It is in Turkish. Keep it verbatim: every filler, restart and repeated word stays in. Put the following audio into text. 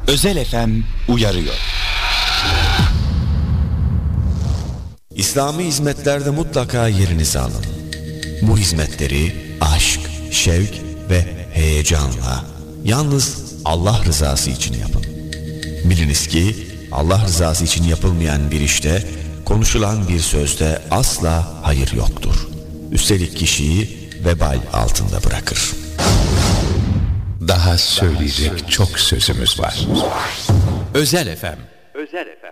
Özel F M uyarıyor. İslami hizmetlerde mutlaka yerinizi alın. Bu hizmetleri aşk, şevk ve heyecanla, yalnız Allah rızası için yapın. Biliniz ki Allah rızası için yapılmayan bir işte, konuşulan bir sözde asla hayır yoktur. Üstelik kişiyi vebal altında bırakır. Daha söyleyecek çok sözümüz var. Özel F M. Özel F M.